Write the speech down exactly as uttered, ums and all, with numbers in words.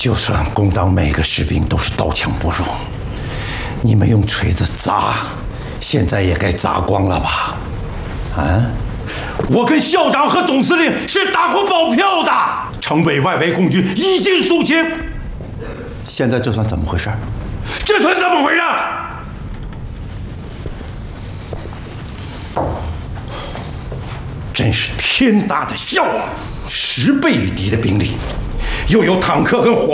就算攻党每个士兵都是刀枪不入，你们用锤子砸，现在也该砸光了吧？啊！我跟校长和总司令是打过保票的，城北外围共军已经肃清。现在这算怎么回事？这算怎么回事？真是天大的笑话！十倍于敌的兵力，又有坦克跟火